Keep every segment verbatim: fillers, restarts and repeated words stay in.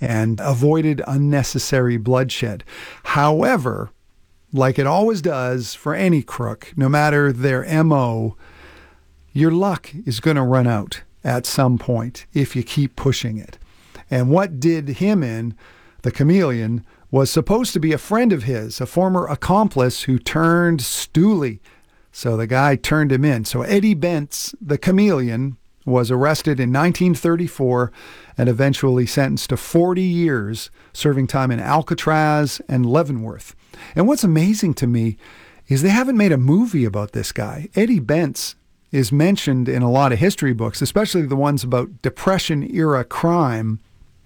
and avoided unnecessary bloodshed. However, like it always does for any crook, no matter their M O, your luck is going to run out at some point if you keep pushing it. And what did him in, the chameleon, was supposed to be a friend of his, a former accomplice who turned stoolie. So the guy turned him in. So Eddie Bentz, the chameleon, was arrested in nineteen thirty-four and eventually sentenced to forty years, serving time in Alcatraz and Leavenworth. And what's amazing to me is they haven't made a movie about this guy. Eddie Bentz is mentioned in a lot of history books, especially the ones about Depression-era crime.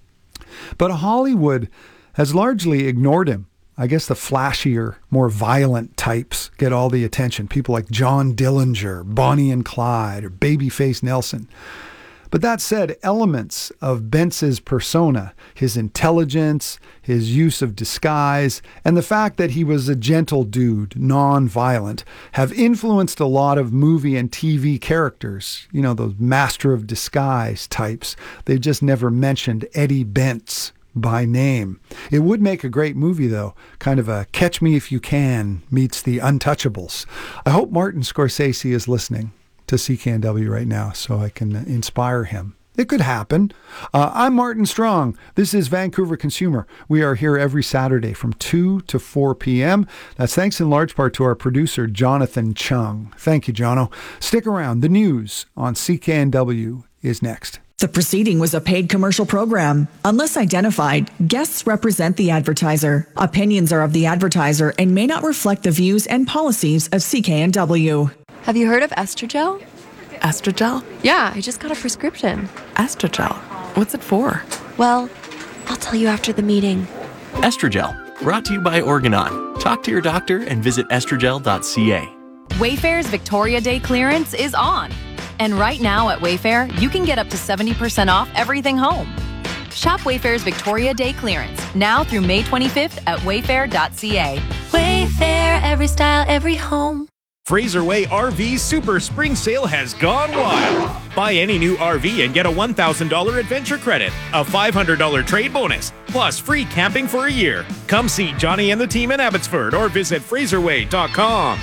But Hollywood has largely ignored him. I guess the flashier, more violent types get all the attention. People like John Dillinger, Bonnie and Clyde, or Babyface Nelson. But that said, elements of Bentz's persona, his intelligence, his use of disguise, and the fact that he was a gentle dude, non-violent, have influenced a lot of movie and T V characters. You know, those master of disguise types. They've just never mentioned Eddie Bentz by name. It would make a great movie, though. Kind of a Catch Me If You Can meets The Untouchables. I hope Martin Scorsese is listening to C K N W right now so I can inspire him. It could happen. Uh, I'm Martin Strong. This is Vancouver Consumer. We are here every Saturday from two to four p.m. That's thanks in large part to our producer, Jonathan Chung. Thank you, Jono. Stick around. The news on C K N W is next. The proceeding was a paid commercial program. Unless identified, guests represent the advertiser. Opinions are of the advertiser and may not reflect the views and policies of C K N W. Have you heard of Estrogel? Estrogel? Yeah, I just got a prescription. Estrogel? What's it for? Well, I'll tell you after the meeting. Estrogel, brought to you by Organon. Talk to your doctor and visit estrogel dot c a. Wayfair's Victoria Day clearance is on. And right now at Wayfair, you can get up to seventy percent off everything home. Shop Wayfair's Victoria Day clearance now through May twenty-fifth at wayfair dot c a. Wayfair, every style, every home. Fraser Way R V Super Spring Sale has gone wild. Buy any new R V and get a one thousand dollars adventure credit, a five hundred dollars trade bonus, plus free camping for a year. Come see Johnny and the team in Abbotsford or visit fraser way dot com.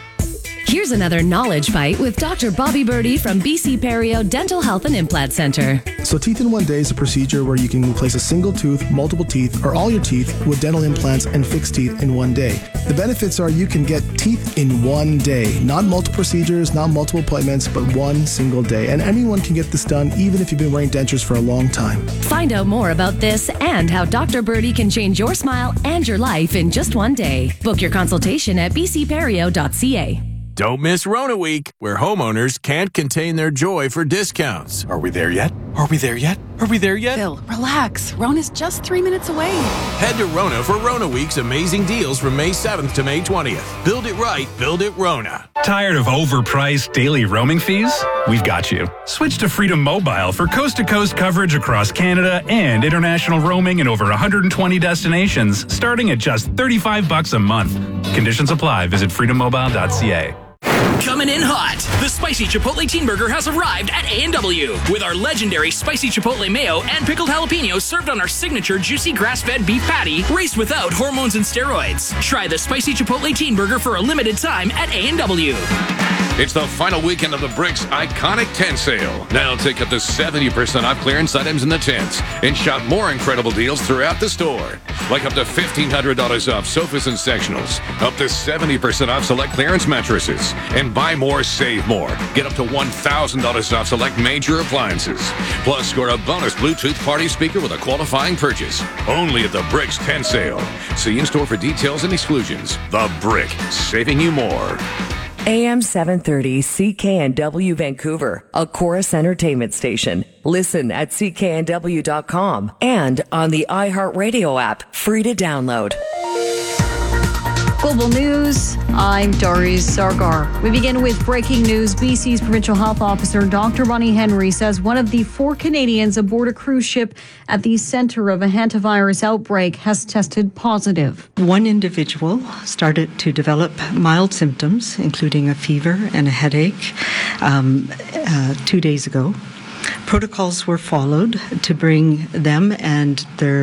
Here's another knowledge bite with Doctor Bobby Birdie from B C Perio Dental Health and Implant Center. So Teeth in One Day is a procedure where you can replace a single tooth, multiple teeth, or all your teeth with dental implants and fixed teeth in one day. The benefits are you can get teeth in one day. Not multiple procedures, not multiple appointments, but one single day. And anyone can get this done even if you've been wearing dentures for a long time. Find out more about this and how Doctor Birdie can change your smile and your life in just one day. Book your consultation at b c perio dot c a. Don't miss Rona Week, where homeowners can't contain their joy for discounts. Are we there yet? Are we there yet? Are we there yet? Bill, relax. Rona's just three minutes away. Head to Rona for Rona Week's amazing deals from May seventh to May twentieth. Build it right, build it Rona. Tired of overpriced daily roaming fees? We've got you. Switch to Freedom Mobile for coast-to-coast coverage across Canada and international roaming in over one hundred twenty destinations, starting at just thirty-five bucks a month. Conditions apply. Visit freedom mobile dot c a. Coming in hot, the Spicy Chipotle Teen Burger has arrived at A and W with our legendary Spicy Chipotle Mayo and pickled jalapenos served on our signature juicy grass-fed beef patty, raised without hormones and steroids. Try the Spicy Chipotle Teen Burger for a limited time at A and W. It's the final weekend of the Bricks Iconic Tent Sale. Now take up to seventy percent off clearance items in the tents and shop more incredible deals throughout the store. Like up to fifteen hundred dollars off sofas and sectionals, up to seventy percent off select clearance mattresses, and buy more, save more. Get up to one thousand dollars off select major appliances. Plus, score a bonus Bluetooth party speaker with a qualifying purchase. Only at the Bricks Tent Sale. See in-store for details and exclusions. The Brick, saving you more. A M seven thirty C K N W Vancouver, a Chorus Entertainment station. Listen at c k n w dot com and on the iHeartRadio app, free to download. Global News, I'm Doris Sargar. We begin with breaking news. B C's Provincial Health Officer Doctor Bonnie Henry says one of the four Canadians aboard a cruise ship at the center of a hantavirus outbreak has tested positive. One individual started to develop mild symptoms, including a fever and a headache, um, uh, two days ago. Protocols were followed to bring them and their